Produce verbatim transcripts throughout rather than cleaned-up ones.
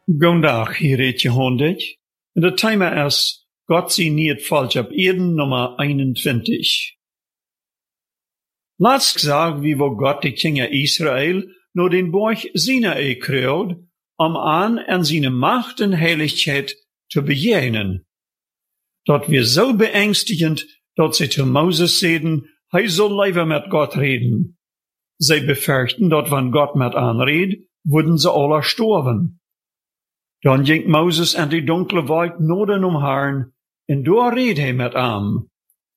Goedendag, hier heet je honderd. En het thema is God zie niet falsch op Eden nummer eenentwintig. Laatst zag wie wo God de Kinder Israel nur den Berg Sinai kreut, om aan en zijn macht en heiligheid te bejenen. Dat weer zo beängstigend, dat ze te Moses zeiden, hij zal liever met God reden. Zij befürchten, dat wann God met aanreed, würden ze alle sterven. Dan ging Moses en die donkere wolk noorden omharen, en door reed hij met aan.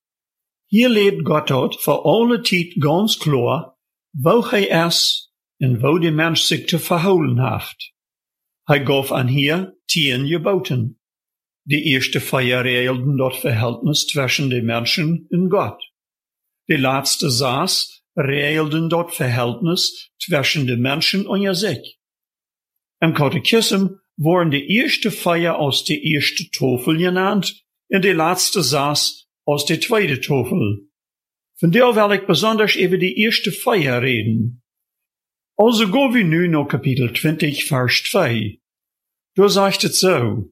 Hier leert God dat voor alle tijd ganz klar, wo hij is en wo de mens zich te verhouden heeft. Hij gaf aan hier tien geboten. De eerste vier regelden dat verhältnis tussen de mensen en God. De laatste zes regelden dat verhältnis tussen de mensen en zich. Im Katechismus worden de eerste vier aus de eerste tafel genannt en de laatste zes aus de tweede tafel. Vandaar wil ik besonders over de eerste vier reden. Also gaan we nu naar kapitel twintig, vers twee. Daar zegt het zo.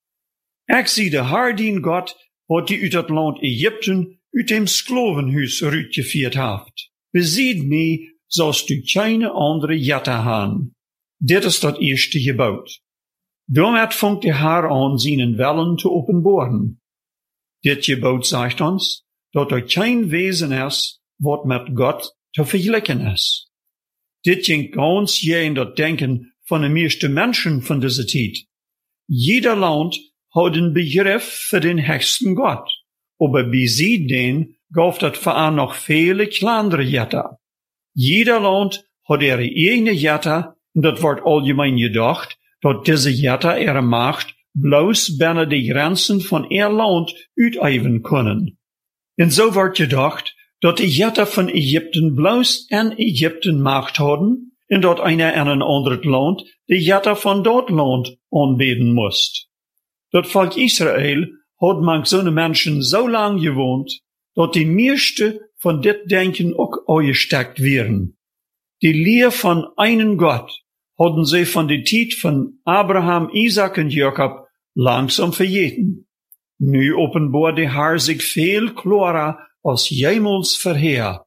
Ik zie de Heer dien God, wat die uit het land Egypten, uit dem Sklavenhuis uitgeführt heeft. Bezied mij, zoals du keine andere jette han. Dit is dat eerste gebod. Daarmee vangt de Heer aan zijn willen te openbaren. Dit gebod zegt ons, dat er geen wezen is, wat met God te vergelijken is. Dit ging ganz je in dat denken van de meeste mensen van deze tijd. Jeder land had een begrip voor den höchsten God, aber bezieht den gaf dat voor nog vele kleinere jetten. Jeder land had ihre eigen jette, en dat wordt algemeen gedacht, dat deze jette ihre macht bloos binnen de grenzen van ihr land uitoefenen kunnen. En zo wordt gedacht, dat de jetten van Egypten bloos in Egypten macht hadden, en dat einer in een ander land de jetten van dat land aanbeden moest. Dat volk Israël had mank zo'n mensen zo lang gewoond, dat die meeste van dit denken ook uitgestekt werden. Die leer van einen God hadden ze van de tijd van Abraham, Isaac en Jacob langzaam vergeten. Nu openbaart de Heer zich veel klarer als jemals verheer.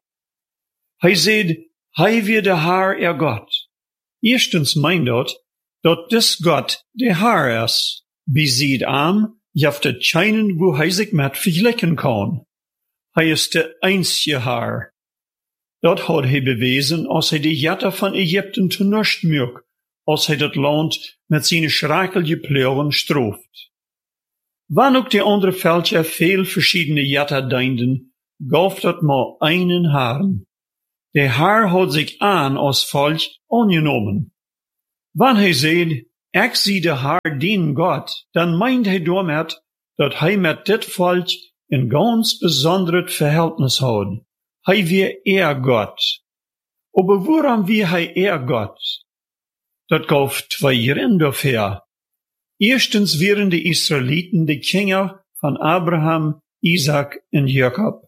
Hij zegt, hij weer de Heer er God. Eerstens meint dat, dat dis God de Heer is. Beziet aan, heeft het schijnen wo hij zich met vergelijken kan. Hij is de einzige Heer. Dat had hij bewezen als hij de jetten van Egypten te nust maakt, als hij dat land met zijn schrakelige pleuren strooft. Wanneer ook de andere veldje veel verschillende jetten dienden, gaf dat maar einen Herrn. De Heer had zich aan als volk aangenomen. Wanneer hij zei, ik zie de Heer dien God, dan meint hij daarmee dat hij met dit volk een ganz besonderes verhältnis had. Hij weer eer God. Aber waarom weer hij eer God? Dat gaf twee redenen dafür. Eerstens waren de Israëlieten de kinderen van Abraham, Isaac en Jacob.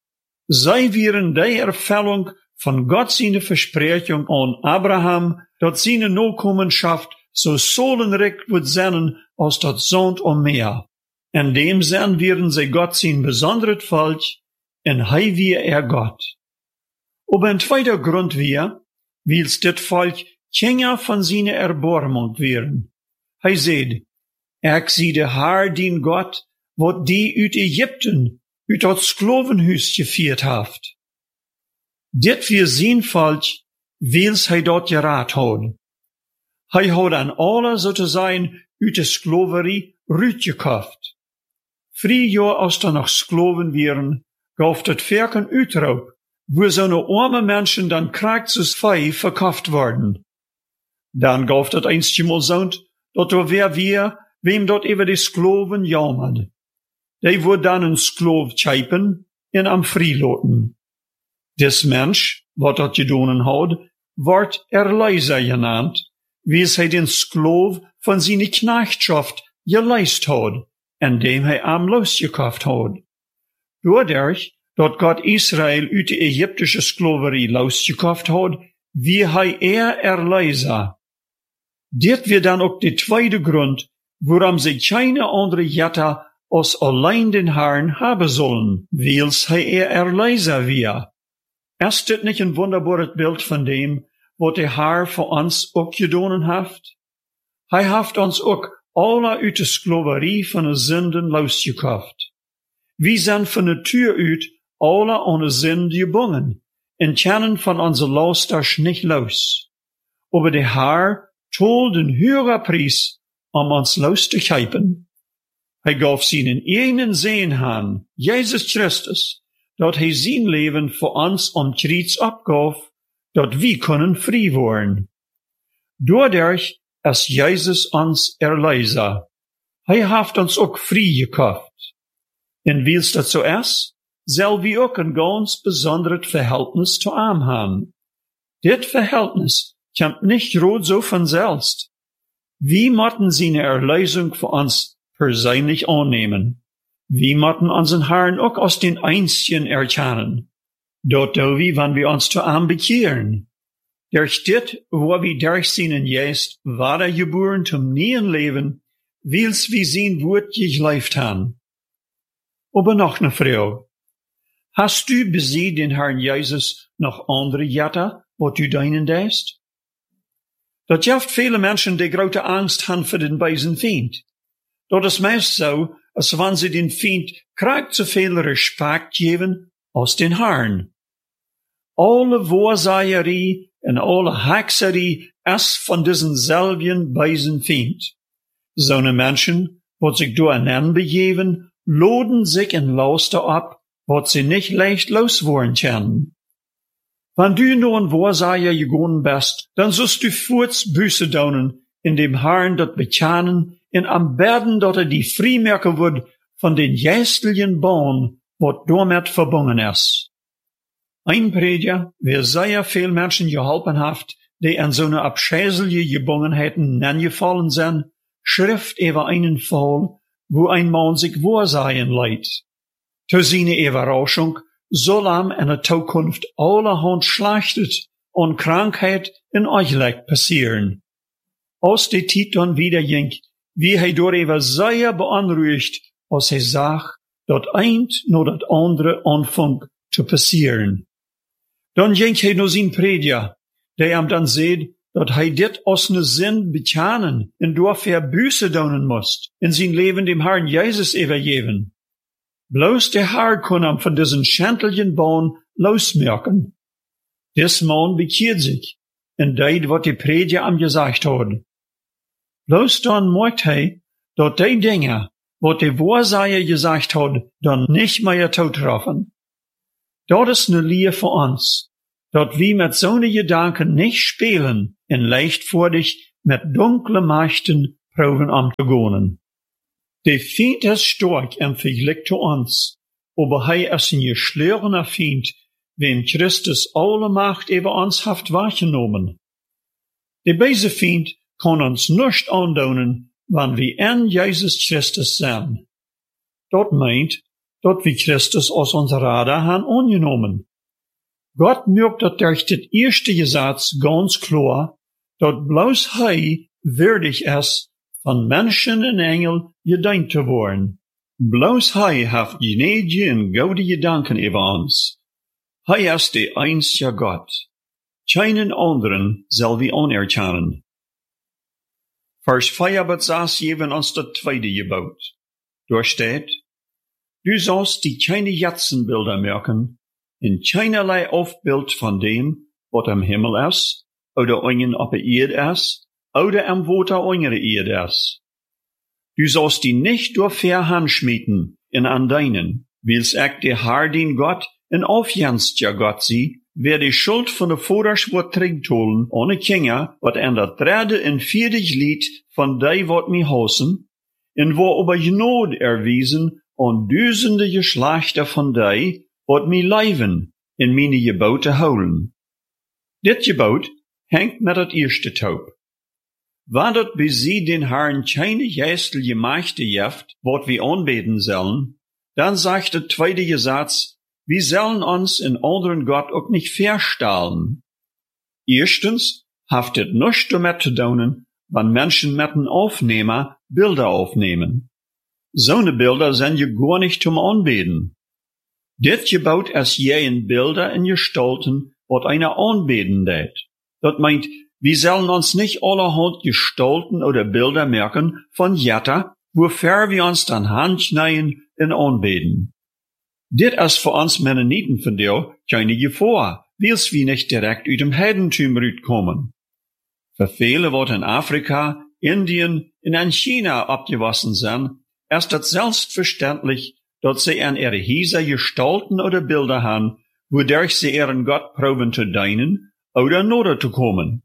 Zij waren de ervulling van God zijn versprechung aan Abraham, dat zijn nakomenschaft so solenrijk wordt zijn als dat zand om meer. In dem zin werden zij God zijn besonderes volk, en hij weer er God. Op een tweede grond weer, wils dit volk kinder van zijn erbarmung werden. Hij zegt, ik zie de Heer dien God, wat die uit Egypten, uit dat Sklavenhuis geführt heeft. Dit weer zijn volk, wils hij dat geraad had. Hij had aan alle, zo te zijn, uit de slaverie uitgekocht. Vier jaar als er nog slaven waren, gaf het verken uitroep, wo zo'n arme mensen dan krachtens vee verkauft worden. Dan gaf het eenstjemal zo'n, dat er weer weer, wem dat over de slaven jammerde. Die wordt dan een slaaf tjeipen en am vrijlaten. Des mens, wat dat gedaan had, wordt Erleiser genannt, wies hij den slaaf van zijn knechtschaft geleist had, en dem hij am losgekocht had. Doordat dat God Israël uit de Egyptische slaverie losgekocht had, wie hij er Erleiser. Dit wir dann auch der zweite Grund, worum sie keine andere Jetta als allein den Herrn haben sollen, weils hij er Erleiser wir. Ist dit nicht ein wunderbares Bild von dem, was der Herr für uns auch gedonen haft? Hij haft uns auch alle uit de Sklaverie von de Sünden losgekauft. Wir sind von der Tür uit alle ohne Sünde gebunden und kennen von unser Lasters nicht los. Aber der Herr told den höheren Preis, um uns loszukaufen. Hij gaf seinen eigenen Sehen an, Jesus Christus, dat hij sein Leben für uns am Kreuz abgaf, dat wir können frei worden. Dadurch ist Jesus uns Erlöser. Hij haft uns auch frei gekauft. Und weil's dat so ist, soll wir auch ein ganz besonderes Verhältnis zu ihm haben. Dit Verhältnis kommt nicht rot so von selbst. Wir müssen seine Erlösung für uns persönlich annehmen. Wir müssen unseren Herrn auch als den Einzigen erkennen. Dort do wir, wenn wir uns zu ihm bekehren. Durch dit, wo wir durch seinen Geist wiedergeboren zum neuen Leben, weils wir sein Wort gelebt haben. Aber noch eine Frage. Hast du besieh den Herrn Jesus noch andere Jetta, wo du deinen deist? Dat jaft viele Menschen die grote Angst haben für den bösen Feind. Dat ist meist so, als wenn sie den Feind kriegt zu viel Respekt geben als den Herrn. Alle Wahrsagerie und alle Hexerie ist von diesen selben bösen Feind. So ne Menschen, wo sich durcheinander begeben, laden sich in Laster ab, wo sie nicht leicht loswerden können. Wenn du nur ein Wahrsager gegangen bist, dann sollst du kurz Büße daunen, in dem Herrn dort bekennen, und am Berden dort er die Freimerke wird von den jästlichen Bahn, wo damit verbunden ist. Ein Prediger, wer sehr viel Menschen geholfen hat, die an so eine abschäselige Gebungenheiten gefallen sind, schrift über einen Fall, wo ein Mann sich wahrsagen leiht. Zu seiner Überraschung soll ihm in der Zukunft allerhand Schlechtes und Krankheit in Euchleck passieren. Aus der Zeit dann wieder ging, wie er darüber sehr beunruhigt, als er sagt, dat eint nur dat andere anfängt zu passieren. Dann ging er nur sein Prediger, der ihm dann seht, dat hij dit als ne Sinn bekennen und dafür Büße daunen muss, in sein Leben dem Herrn Jesus übergeben. Bloß der Herr kann ihm von diesen schändlichen Bahn losmerken. Des Mann bekehrt sich und deed, wat die Prediger ihm gesagt hat. Bloß dann merkt er, dat die Dinge, wat der Wahrsager gesagt hat, dann nicht mehr zutreffen. Dat ist ne Lehre für uns, dat wir mit so ne Gedanken nicht spielen und leichtfertig mit dunkle Mächten proben umzugehen. Der Feind ist stark im Vergleich zu uns, aber er ist ein geschlorener Feind, wem Christus alle Macht über uns haft wahrgenommen. Der böse Feind kann uns nicht andaunen, wenn wir in Jesus Christus sind. Dort meint, dat wir Christus als unser Retter haben angenommen. Gott merkt dat durch das erste Gesetz ganz klar, dat bloß er würdig ist, von Menschen und Engel gedenkt zu werden. Bloß er hat gnädige und gute Gedanken über uns. Er ist der einzige Gott. Keinen anderen soll wir anerkennen. Vers vier bis sechs geben uns das zweite Gebot. Dort steht, du sollst die keine Jatzenbilder merken, in keinerlei Aufbild von dem, was am Himmel ist, oder einen auf der Erde ist, oder am Wasser unter der Erde ist. Du sollst die nicht durch Verhand schmieden in an deinen, weil's ich der Herr den Gott in aufjanst ja Gott sie, wer die Schuld von der Vorderschwur trägt holen, ohne Kinder, wat an der dritte und vierte Lied von dei wat mi hosen, in wo aber Gnod erwiesen, und düsende Geschlechter von dei, wat mi leiven, in meine Gebote holen. Dit Gebot hängt mit dat erste Taub. Wann dat bei sie den Herrn keine geistliche Mächte jeft, wat wir anbeten sollen, dann sagt der zweite Gesetz, wir sollen uns in anderen Gott auch nicht verstahlen. Erstens haftet nichts damit zu tun, wann Menschen met een Aufnehmer Bilder aufnehmen. Zo'ne Bilder sind je gar nicht zum Anbeten. Dit gebaut als jeën Bilder in Gestalten, wat einer anbeten deed. Dat meint, wir sollen uns nicht allerhand Gestalten oder Bilder merken von Jetter, wofür wir uns dann handschneien in anbeten. Dit is voor ons Mennoniten van deel keine Gefahr, wils wir nicht direkt uit dem Heidentum uitkomen. Für viele, wat in Afrika, Indien und in China abgewassen sind, ist das selbstverständlich, dass sie an ihre Häuser Gestalten oder Bilder haben, wodurch sie ihren Gott proben zu dienen oder nahe zu kommen.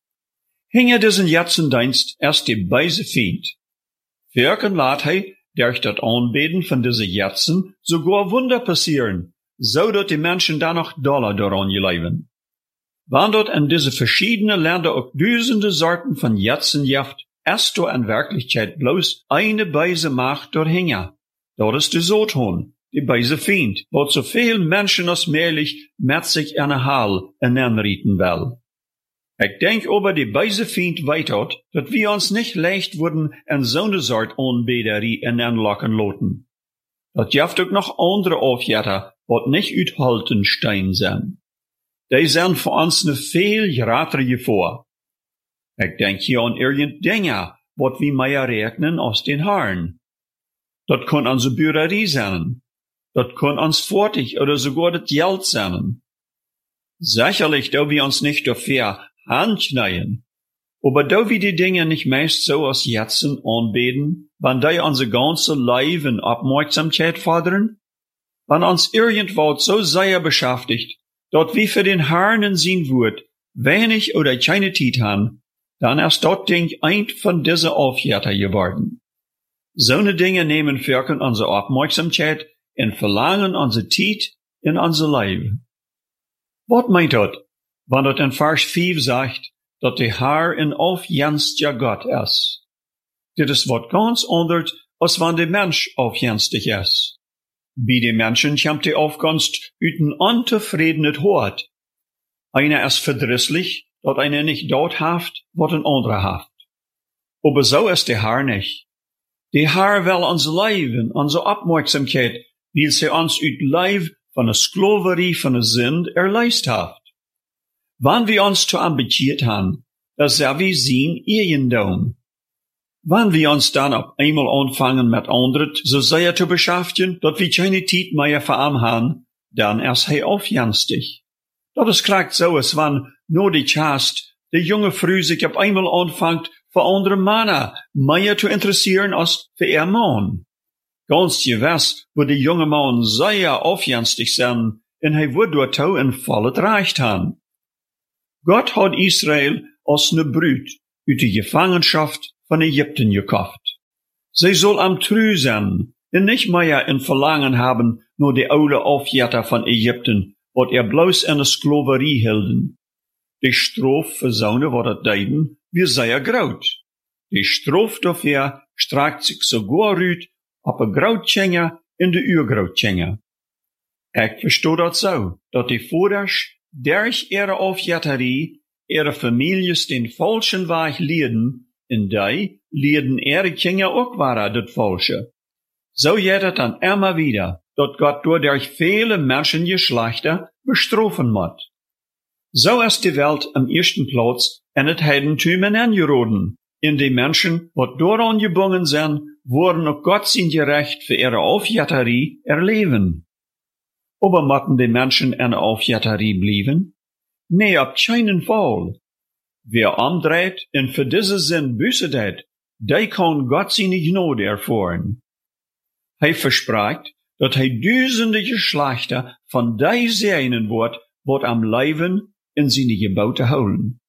Hinge diesen Jetzendienst erst die beise Feind. Wirken laat hij, durch das Anbeten von diesen Jetzen, sogar Wunder passieren, so dass die Menschen da noch doller daran leben. Wann dort in diese verschiedenen Länder auch Dutzende Sorten von Jetzen jaft, ist da in Wirklichkeit bloß eine beise Macht dorthin. Das ist die Satan, die beise Feind, wat so viel Menschen als möglich mit sich in der Hall hineinrieten will. Ich denk aber die beise Feind weiter, dass wir uns nicht leicht würden in so'ne Sort Anbeterie hineinlocken loten. Dat jaft auch noch andere Aufjätter, wat nicht uithalten stein sind. Die sind für uns ne viel gratere Gefahr. Ich denk hier an irgend Dinge, wat wir mehr rechnen aus den Haaren. Dat kann unsere Bürerie sein. Dat kann uns Fortig oder sogar das Geld sein. Sicherlich, da wir uns nicht dafür handschneien. Aber da wir die Dinge nicht meist so aus Jetzen anbeten, wann die unsere ganze Leben Aufmerksamkeit fordern, wann uns irgendwo so sehr beschäftigt, dort wie für den Herrn in sein Wort wenig oder keine Zeit haben, dann ist dort Ding ein von dieser Aufjätter geworden. So'ne Dinge nehmen wirken unsere Aufmerksamkeit und verlangen unsere Zeit in unser Leben. Was meint dort, wann dort in Vers fünf sagt, dat der Herr ein aufjänstiger Gott ist? Dit ist wat ganz anders, als wann der Mensch aufjänstig ist. Bei den Menschen kommt die Aufgunst uit een ontevredenet Hort. Einer ist verdrisslich, dat einer nicht dort haft, wat ein anderer haft. Aber so ist der Herr nicht. Der Herr will unser Leben, unsere Aufmerksamkeit, weil sie uns uit Leib von der Sklaverie von der Sünd erleist haft. Wann wir uns zu ambitioniert haben, das sei wie sein Eigendom. Wann wir uns dann auf einmal anfangen mit anderen so sehr zu beschäftigen, dass wir keine Zeit mehr für ihn haben, dann ist er aufjänstig. Das ist klar so, als wenn nur die Chast, die junge Frau sich auf einmal anfängt, für andere Männer mehr zu interessieren als für ihr Mann. Ganz gewiss, wo die junge Mann sehr aufjänstig sind, und er wird dort auch in volles Recht haben. Gott hat Israel als ne Brut uit die Gefangenschaft von Ägypten gekauft. Sie soll am treu sein und nicht mehr in Verlangen haben nur die oude Aufjätter von Ägypten, wat er bloß in der Sklaverie hielden. Die Straf für Sohne, wat dat deiden, wir sehr groot. Die Straf dafür streckt sich sogar uit op een Grautschenga in de Urgrautschenga. Ich verstehe das so, dass die Vordersch durch ihre Aufjätterie ihre Families den falschen Weg leiden, und die leiden ihre Kinder auch weiter das Falsche. So geht es dann immer wieder, dass Gott durch viele Menschengeschlechter bestrafen muss. So ist die Welt am ersten Platz in das Heidentum hineingeroden, in die Menschen, die daran gebunden sind, wurden auch Gott sein Gerecht für ihre Aufjätterie erleben. Aber mochten die Menschen in der Aufjätterie blieben? Nee, auf keinen Fall. Wer umdreht und für diese Sinn Buße tät, der kann Gott seine Gnade erfahren. Er verspricht, dass er Dutzende Geschlechter von die segnen wird, wat am Leben in seine Gebote holen.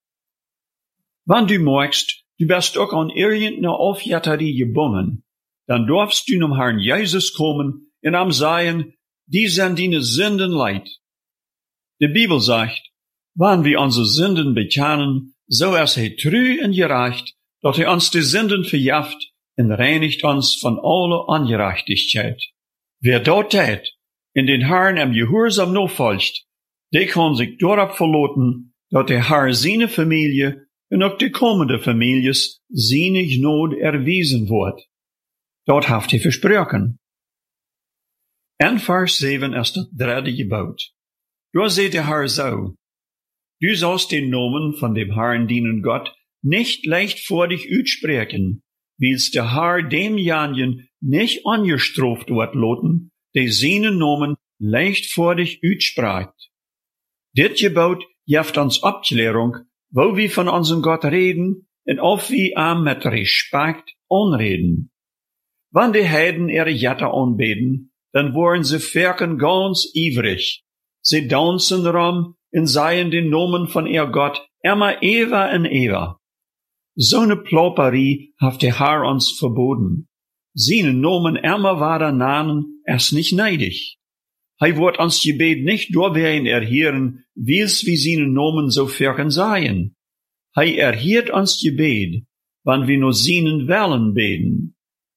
Wenn du magst, du bist auch an irgendeine Aufjätterie gebunden, dann darfst du zum Herrn Jesus kommen und am sagen, die sind deine Sünden leid. Die Bibel sagt, wenn wir unsere Sünden bekennen, so ist er treu und gerecht, dass er uns die Sünden verjaft und reinigt uns von aller Ungerechtigkeit. Wer dort tät, in den Herrn im Gehorsam nachfolgt, der kann sich darauf verlassen, dass der Herr seine Familie en ook de komende families zijnig nood erwiesen wordt. Dat heeft hij versproken. En vers zeven is het derde gebod. Daar zegt de Heer zo, du sollst den Namen von dem Herrn dienen Gott nicht leichtfertig uitspreken, wils der Herr demjenigen nicht angestraft wird loten, der seinen Namen leichtfertig uitspraakt. Dit gebod geeft ons Abklärung, wo wir von unserem Gott reden, en of wir ihm mit Respekt anreden. Wann die Heiden ihre Götter anbeten, dann worden sie verken ganz ivrig. Sie dansen darum en seien den Namen von ihr Gott immer ever en ever. So ne Plauperie hat der Herr uns verboten. Seinen Namen immer weiter nahen, ist nicht neidig. Hij wird uns Gebet nicht durchwehen erhören, wils wie seinen Namen so verken seien. Hij erhört uns Gebet, wann wir nur seinen Willen beten.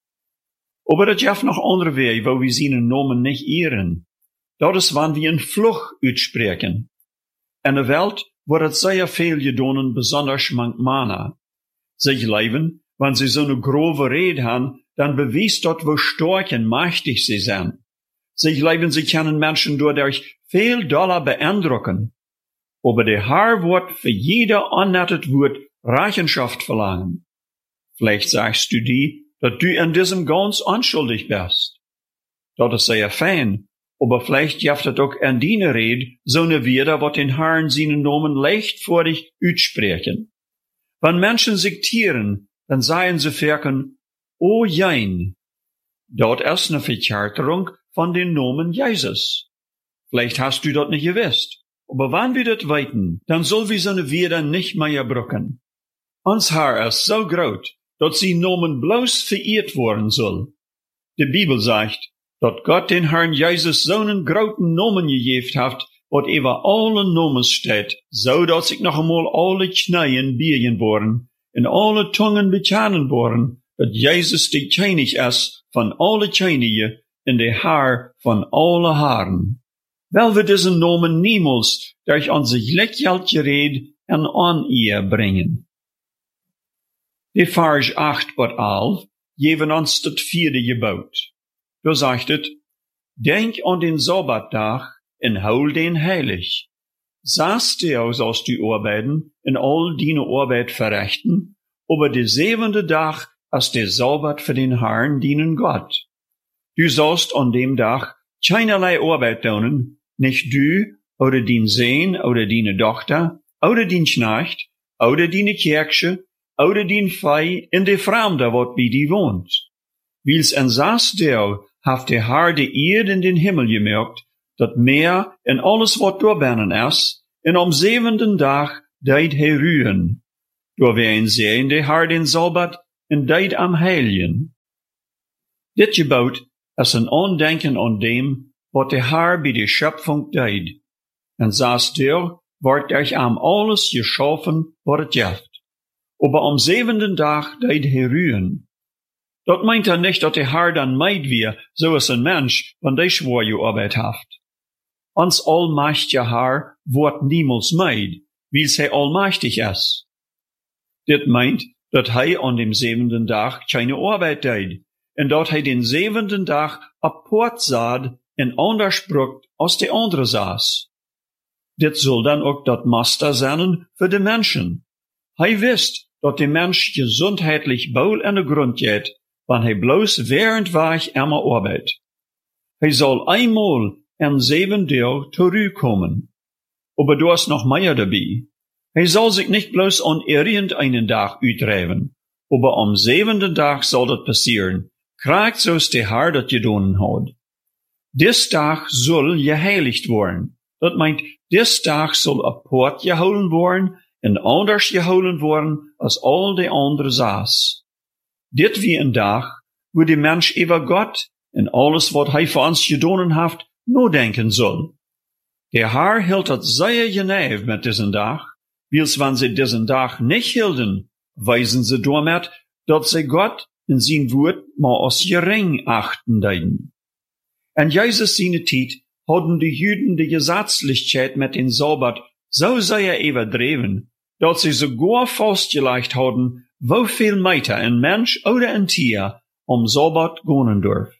Aber das gibt noch andere Wege, wo wir seinen Namen nicht ehren. Dat is wann wir in Fluch uitspreken. In der Welt wordt het sehr viel gedonen, besonders mank Mana. Sich leven, wann sie so ne grove Rede haben, dann beweist dort, wo stark und mächtig sie sind. Sich leven, sie können Menschen dadurch viel doller beeindrucken. Aber der Herr wird für jeder annettet Wort Rechenschaft verlangen. Vielleicht sagst du die, dass du in diesem ganz unschuldig bist. Das ist sehr fein, aber vielleicht gibt es auch in deiner Rede so ne Wieder, wat den Herrn seinen Namen leichtfertig uitspreken. Wenn Menschen sich tieren, dann seien sie verken, o jein. Dort ist ne Verkärterung von den Namen Jesus. Vielleicht hast du das nicht gewusst. Aber wenn wir das weiten, dann soll wir so ne Wieder nicht mehr brücken. Uns Herr ist so groß, dass sie Namen bloß verehrt worden soll. Die Bibel sagt, dass Gott den Herrn Jesus so einen großen Namen gegeben hat, wat über alle Namen steht, so dass sich noch einmal alle Knieën biegen worden, en alle Tungen bekennen worden, dass Jesus der König ist von alle Könige en der Herr von alle Herren. Weil wir diesen Namen niemals durch unser lächerliche Rede en Oneer bringen. Die Vers acht bis elf geben uns das vierde Gebot. Da sagt es, denk an den Sabbattag en hol den heilig. Saß dir sollst du arbeiten, en all deine Arbeit verrichten, aber der siebente Tag ist der Sabbat für den Herrn, deinen Gott. Du sollst an dem Tag keinerlei Arbeit tun, nicht du, oder dein Sohn, oder deine Tochter, oder dein Knecht, oder deine Kirche, oder dein Vieh, in der Fremde, wat bei dir wohnt. Wils en saß dir, haft der Herr die Erde in den Himmel gemerkt, dat Meer en alles wat doorbinnen is, en am zevenden Tag deed hij ruhen. Door wij sehen de Herr den Sabbat en deed am Heiligen. Dit gebod is een aandenken aan dem, wat de Herr bij de Schöpfung deed. En saß der, wordt euch am alles geschaffen, wat het gibt. Aber am zevenden Tag deed hij ruhen. Dat meint er nicht, dat de Herr dan meid wir, so is een Mensch, wenn de schwor je Arbeit haft. Ons almächtige Herr wordt niemals meid, wils hij almächtig is. Dit meint, dat hij an dem zevenden Tag keine Arbeit deed, en dat hij den zevenden Tag apart zat en anders brukt als de andere saß. Dit soll dan ook dat Master zijn für de Menschen. Hij wist, dat de Mensch gesundheitlich wohl in de grond geht, wann hij bloß während weg immer arbeit. Hij soll einmal en zeven Tag zurückkommen. Aber du hast noch mehr dabei. Hij soll sich nicht bloß an irgendeinen Tag uitreiben, aber am zevenden Tag soll das passieren, kriegt so's der Herr dat gedonen hat. Dis Tag soll geheiligt worden. Dat meint, dis Tag soll apart gehouden worden en anders gehouden worden als al de andere saß. Dit wie een dag, wo de Mensch über Gott en alles wat hij voor ons gedonen heeft, nodenken soll. Der Herr hield het sehr geneig met diesen Dag, wils wann sie diesen Dag nicht hielden, weisen sie damit, dat sie Gott in sein Wort mal als gering achten deiden. En Jesus seine Tijd hadden de Juden de Gesetzlichkeit met den Sabbat so sehr überdreven, dat sie sogar vastgelegd hadden, hoeveel meter een mens oder een tier om Sabbat gonen durf.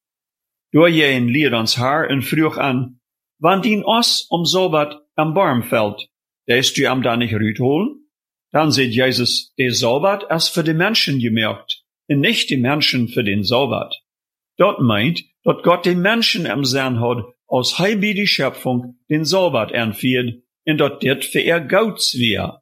Door je een leer ons haar en vroeg aan, wanneer dien os om Sabbat am Baum fällt, lässt du am da nicht rütholen? Dann sieht Jesus, der Sabbat ist für die Menschen gemerkt, und nicht die Menschen für den Sabbat. Dort meint, dass Gott die Menschen am Sinn hat, aus halbi die Schöpfung den Sabbat anführt, und dass dit für ihr Gauts wär.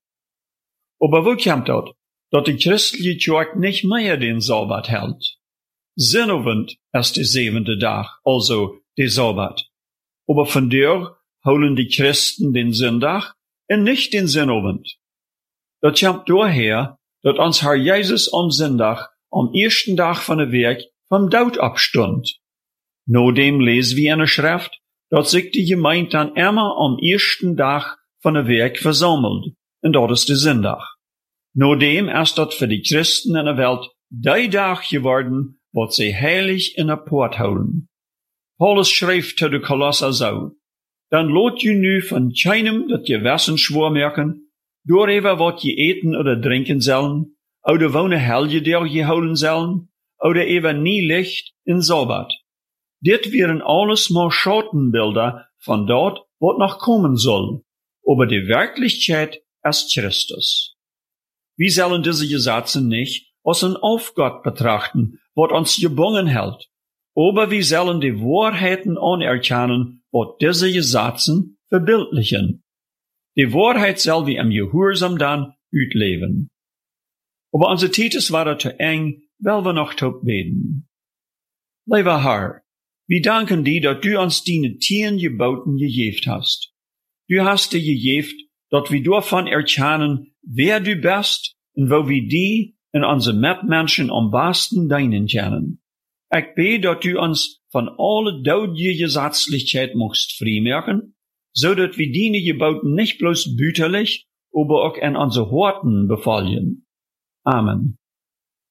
Aber wo kommt das, dass die christliche Kirche nicht mehr den Sabbat hält? Sinnowend ist der siebente Tag, also der Sabbat. Aber von der holen die Christen den Sonntag und nicht den Sinnowend. Das kommt daher, dass uns Herr Jesus am Sonntag, am ersten Tag von der Werk, vom Tod abstund. Nodem lesen wir in der Schrift, dass sich die Gemeinde dann immer am ersten Tag von der Werk versammelt, und das ist der Sonntag. Nodem ist das für die Christen in der Welt der Tag geworden, wo sie heilig in der Port holen. Paulus schreibt zu den Kolosser so, dann lot je nu von keinem dat je Gewissen schwor merken, door even wat je eten oder trinken sollen, oder wonen helge der je holen sollen, oder even nie Licht in Sabbat. Dit wären alles maar Schattenbilder von dort, wat noch kommen soll, aber die Wirklichkeit ist Christus. Wir sollen diese Gesetze nicht als ein Aufgott betrachten, wat uns gebunden hält, aber wir sollen die Wahrheiten anerkennen, wat diese Gesetze verbildlichen. Die Wahrheit soll wir im Gehorsam dann uitleven. Aber unser Titus war zu eng, weil wir noch tot beten. Lieber Herr, wir danken dir, dass du uns deine zehn Geboten gegeben hast. Du hast dir gegeben, dass wir davon erkennen, wer du bist und wo wir die und unsere Mitmenschen am besten dienen können. Ich bete, dass du uns von alle dodie Gesetzlichkeit mocht freimachen, so dass wir deine Geboten nicht bloß büterlich, aber auch in unsere Horten befallen. Amen.